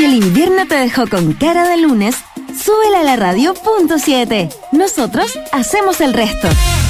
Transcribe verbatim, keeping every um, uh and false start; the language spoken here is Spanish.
el invierno te dejó con cara de lunes, súbela a la radio punto siete. Nosotros hacemos el resto.